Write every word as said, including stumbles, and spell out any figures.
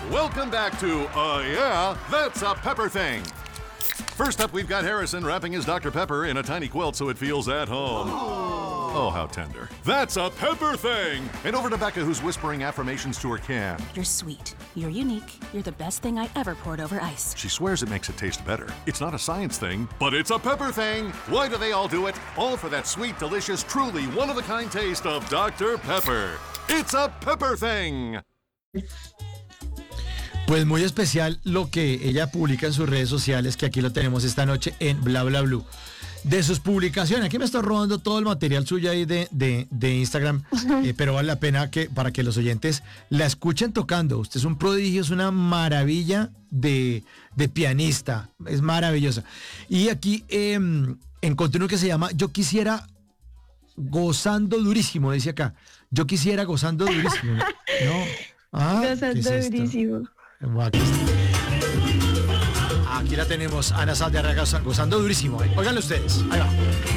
Welcome back to Uh Yeah, That's a Pepper Thing. First up, we've got Harrison wrapping his Doctor Pepper in a tiny quilt so it feels at home. Oh, how tender. That's a Pepper Thing! And over to Becca, who's whispering affirmations to her can. You're sweet. You're unique. You're the best thing I ever poured over ice. She swears it makes it taste better. It's not a science thing, but it's a Pepper Thing! Why do they all do it? All for that sweet, delicious, truly one-of-a-kind taste of Doctor Pepper. It's a Pepper Thing! Pues muy especial lo que ella publica en sus redes sociales, que aquí lo tenemos esta noche en Bla Bla Blue. De sus publicaciones, aquí me está robando todo el material suyo ahí de, de, de Instagram, eh, pero vale la pena que para que los oyentes la escuchen tocando. Usted es un prodigio, es una maravilla de, de pianista, es maravillosa. Y aquí eh, encontré uno que se llama Yo quisiera gozando durísimo, dice acá. Yo quisiera gozando durísimo. ¿No? Ah, Gozando ¿qué es esto? durísimo. Aquí, aquí la tenemos, Ana Saldarriaga gozando durísimo. ¿Eh? Óiganlo ustedes, ahí va.